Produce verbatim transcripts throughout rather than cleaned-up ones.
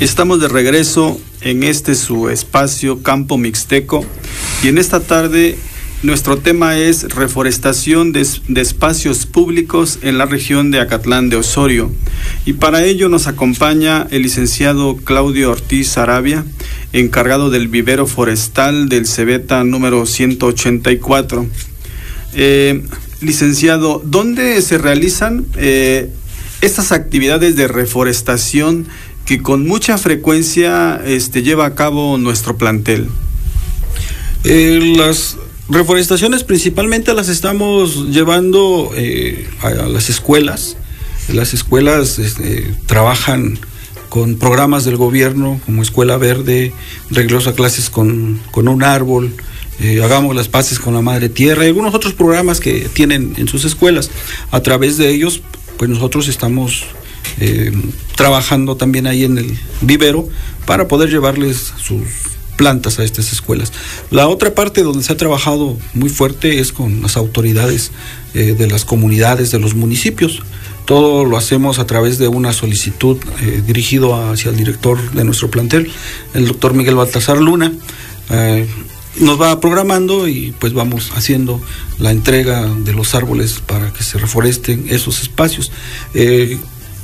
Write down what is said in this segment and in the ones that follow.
Estamos de regreso en este su espacio Campo Mixteco y en esta tarde nuestro tema es reforestación de, de espacios públicos en la región de Acatlán de Osorio, y para ello nos acompaña el licenciado Claudio Ortiz Arabia, encargado del vivero forestal del Cebeta número ciento ochenta y cuatro. Eh, licenciado, ¿dónde se realizan eh, estas actividades de reforestación que con mucha frecuencia este, lleva a cabo nuestro plantel? Eh, las reforestaciones principalmente las estamos llevando eh, a, a las escuelas. Las escuelas este, trabajan con programas del gobierno como Escuela Verde, regreso a clases con, con un árbol, eh, hagamos las paces con la madre tierra y algunos otros programas que tienen en sus escuelas. A través de ellos, pues nosotros estamos eh, trabajando también ahí en el vivero para poder llevarles sus plantas a estas escuelas. La otra parte donde se ha trabajado muy fuerte es con las autoridades eh, de las comunidades, de los municipios. Todo lo hacemos a través de una solicitud eh, dirigido hacia el director de nuestro plantel, el doctor Miguel Baltasar Luna. Eh, nos va programando y pues vamos haciendo la entrega de los árboles para que se reforesten esos espacios. Eh,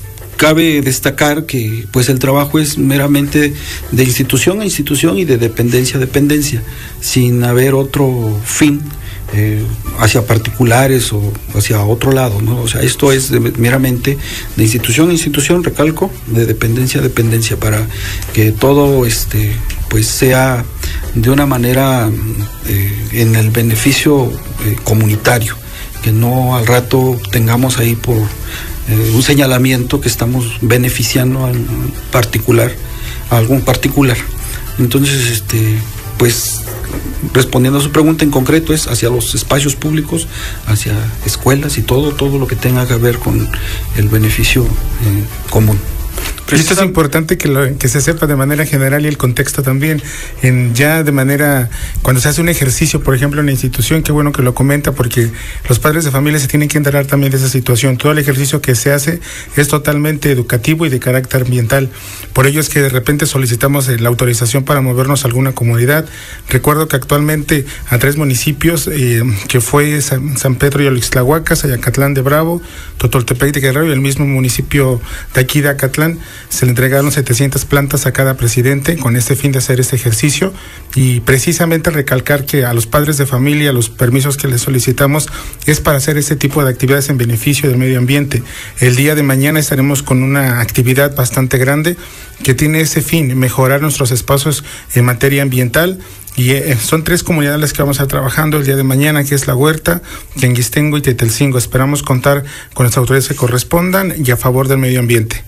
Cabe destacar que pues el trabajo es meramente de institución a institución y de dependencia a dependencia, sin haber otro fin eh, hacia particulares o hacia otro lado, ¿no? O sea, esto es de, meramente de institución a institución, recalco, de dependencia a dependencia, para que todo este pues sea de una manera eh, en el beneficio eh, comunitario, que no al rato tengamos ahí por Eh, un señalamiento que estamos beneficiando al particular, a algún particular. Entonces, este, pues, respondiendo a su pregunta en concreto, es hacia los espacios públicos, hacia escuelas y todo, todo lo que tenga que ver con el beneficio eh, común. Pero esto es importante que, lo, que se sepa de manera general y el contexto también, en ya de manera, cuando se hace un ejercicio, por ejemplo, en la institución, qué bueno que lo comenta, porque los padres de familia se tienen que enterar también de esa situación. Todo el ejercicio que se hace es totalmente educativo y de carácter ambiental. Por ello es que de repente solicitamos la autorización para movernos a alguna comunidad. Recuerdo que actualmente a tres municipios, eh, que fue San, San Pedro y Olixtlahuacas, Ayacatlán de Bravo, Totoltepec de Guerrero y el mismo municipio de aquí de Acatlán, se le entregaron setecientas plantas a cada presidente con este fin de hacer este ejercicio, y precisamente recalcar que a los padres de familia los permisos que les solicitamos es para hacer este tipo de actividades en beneficio del medio ambiente. El día de mañana estaremos con una actividad bastante grande que tiene ese fin, mejorar nuestros espacios en materia ambiental. Y eh, son tres comunidades las que vamos a estar trabajando el día de mañana, que es La Huerta, Tenguistengo y Tetelcingo. Esperamos contar con las autoridades que correspondan y a favor del medio ambiente.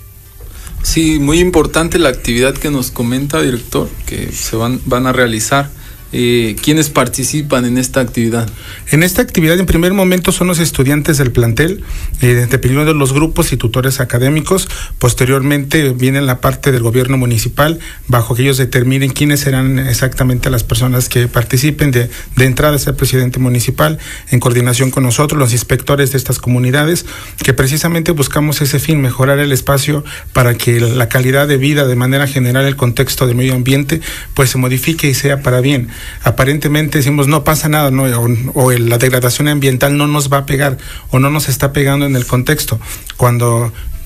Sí, muy importante la actividad que nos comenta, director, que se van, van a realizar. Eh, ¿Quiénes participan en esta actividad? En esta actividad, en primer momento, son los estudiantes del plantel, eh, dependiendo de los grupos y tutores académicos. Posteriormente viene la parte del gobierno municipal, bajo que ellos determinen quiénes serán exactamente las personas que participen. De, de entrada es el presidente municipal, en coordinación con nosotros, los inspectores de estas comunidades, que precisamente buscamos ese fin, mejorar el espacio para que la calidad de vida, de manera general, el contexto del medio ambiente, pues se modifique y sea para bien. Aparentemente decimos no pasa nada, ¿no? o, o el, la degradación ambiental no nos va a pegar o no nos está pegando en el contexto, cuando